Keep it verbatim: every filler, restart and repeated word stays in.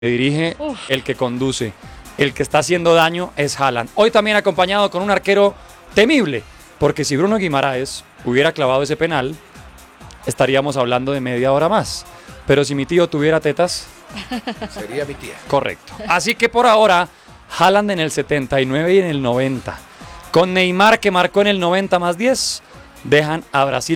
dirige, Uf. el que conduce. El que está haciendo daño es Haaland. Hoy también acompañado con un arquero temible, porque si Bruno Guimaraes hubiera clavado ese penal, estaríamos hablando de media hora más. Pero si mi tío tuviera tetas, sería mi tía. Correcto. Así que por ahora, Haaland en el setenta y nueve y en el noventa. Con Neymar que marcó en el noventa más diez, dejan a Brasil